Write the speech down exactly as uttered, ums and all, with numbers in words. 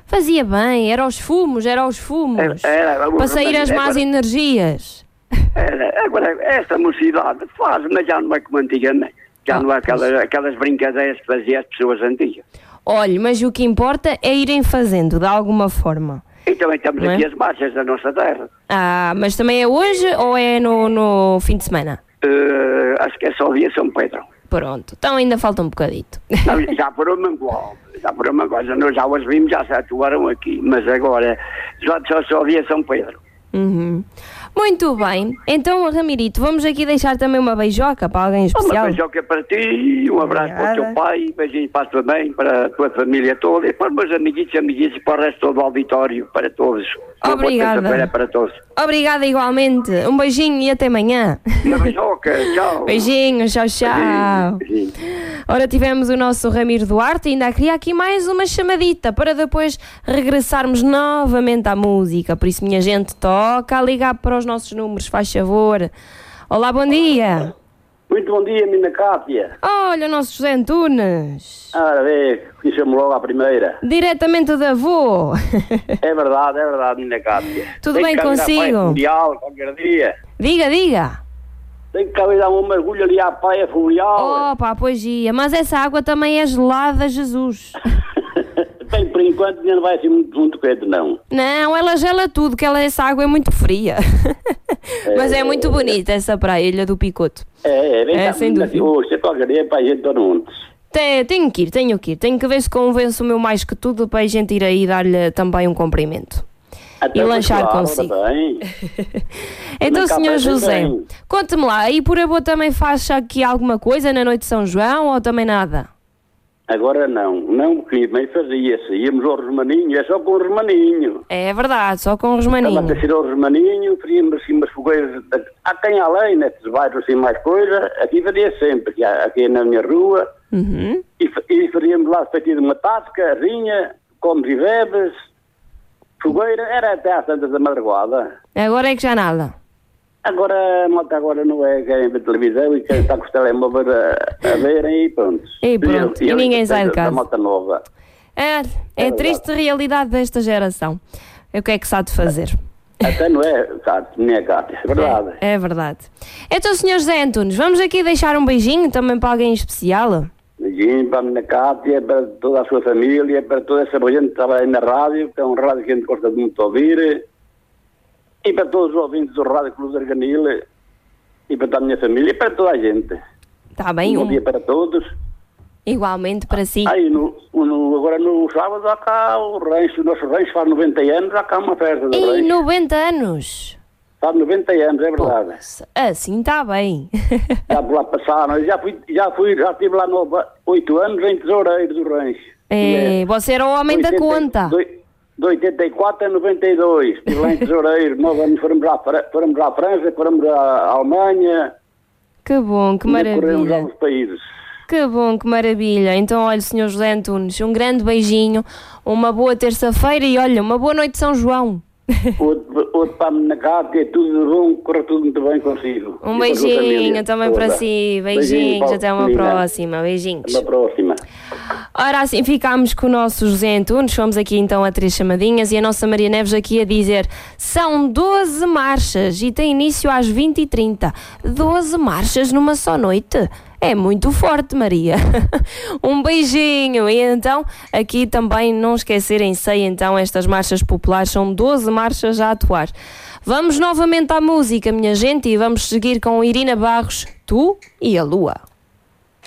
Fazia bem, era aos fumos, era aos fumos. Era, era, para sair as más agora, energias. Era, agora, esta mocidade faz, mas já não é como antigamente. Já Ah, não há aquelas, aquelas brincadeiras que faziam as pessoas antigas. Olha, mas o que importa é irem fazendo, de alguma forma. E também temos Não é? aqui as marchas da nossa terra. Ah, mas também é hoje ou é no, no fim de semana? Uh, acho que é só dia São Pedro. Pronto, então ainda falta um bocadito. Não, já por uma coisa, já por uma coisa, nós já as vimos, já se atuaram aqui, mas agora só, só, só dia São Pedro. Uhum. Muito bem, então Ramirito, vamos aqui deixar também uma beijoca para alguém especial. Uma beijoca para ti, um abraço Obrigada. para o teu pai, beijinho para a tua mãe, para a tua família toda e para os meus amiguitos e amiguitos e para o resto do auditório, para todos. Uma boa Obrigada. terça-feira para todos. Obrigada igualmente, um beijinho e até amanhã. Uma beijoca, tchau. Beijinho, tchau, tchau. Beijinho, beijinho. Ora, tivemos o nosso Ramiro Duarte, ainda queria aqui mais uma chamadita para depois regressarmos novamente à música. Por isso, minha gente, toca a ligar para os nossos números, faz favor. Olá, bom dia. Muito bom dia, minha Cátia. Olha, o nosso José Antunes. Ora, vê, conhecemos logo à primeira. Diretamente da avô. É verdade, é verdade, minha Cátia. Tudo Tem bem que consigo? ir à Praia Fluvial qualquer dia. Diga, diga. Tem que ir dar um mergulho ali à Praia Fluvial. Opa, pois ia. Mas essa água também é gelada, Jesus. Bem, por enquanto ainda não vai ser muito, muito quente, não. Não, ela gela tudo, que ela, essa água é muito fria. Mas é muito bonita essa praia, Ilha do Picoto. É, é, vem É, cá, sem dúvida. hoje, qualquer dia para a gente todo mundo. Tem, tenho que ir, tenho que ir. Tenho que ver se convenço o meu mais que tudo para a gente ir aí dar-lhe também um cumprimento. Até E lanchar claro, consigo. Bem. Então, Também cá senhor vai ser José, bem. conte-me lá, aí por Aboa também faz aqui alguma coisa na noite de São João ou também nada? Agora não, não, porque também fazia-se. Íamos ao Rosmaninho, é só com o Rosmaninho. É verdade, só com os Estava a maninhos. descer ao Rosmaninho, fazíamos assim umas fogueiras. Há quem além, nesses bairros assim mais coisa, aqui fazia sempre, aqui, aqui na minha rua. Uhum. E, fa- e fazíamos lá feito de uma tasca, rinha, comes e bebes, fogueira, era até às tantas da madrugada. Agora é que já nada. Agora, a moto agora não é quem vê televisão e quem está com os telemóveis a, a verem e pronto. E pronto, e eu- ninguém sai de da- casa. Da moto nova. É, é a triste realidade desta geração. O que é que se há de fazer? Até não é, sabe, minha Cátia, é verdade. É, é verdade. Então, senhor José Antunes, vamos aqui deixar um beijinho também para alguém especial? Beijinho para a minha Cátia, para toda a sua família, para toda essa boa gente que estava aí na rádio, que é um rádio que a gente gosta muito de ouvir, e para todos os ouvintes do Rádio Cruz Arganil, e para toda a minha família, e para toda a gente. Está bem? Um bom Um, dia para todos. igualmente para si. Aí, no, no, agora no sábado, há cá o rancho, o nosso rancho faz noventa anos, há cá uma festa do Em rancho. noventa anos. Faz noventa anos, é verdade. Poxa, assim está bem. Já por lá passaram, eu já fui, já fui, já estive lá no, oito anos em tesoureiro do rancho. É, você era o homem da oitenta conta. De, de oitenta e quatro a noventa e dois, estive lá em tesoureiro, nove anos fomos à, Fra- fomos à França, fomos à Alemanha, Que bom, que corremos maravilha. alguns países. Que bom, que maravilha. Então, olha, senhor José Antunes, um grande beijinho, uma boa terça-feira e olha, uma boa noite de São João. Outro, outro para a minha Cátia, tudo de bom, corre tudo muito bem consigo. Um E com a sua família beijinho também toda. para si. Beijinho, Beijinhos, Paulo, até uma menina. próxima. Beijinhos. Até uma próxima. Ora, assim ficámos com o nosso José Antunes, fomos aqui então a três chamadinhas e a nossa Maria Neves aqui a dizer são doze marchas e tem início às vinte e trinta. doze marchas numa só noite? É muito forte, Maria. Um beijinho. E então, aqui também não esquecerem, sei então, estas marchas populares, são doze marchas a atuar. Vamos novamente à música, minha gente, e vamos seguir com Irina Barros, Tu e a Lua.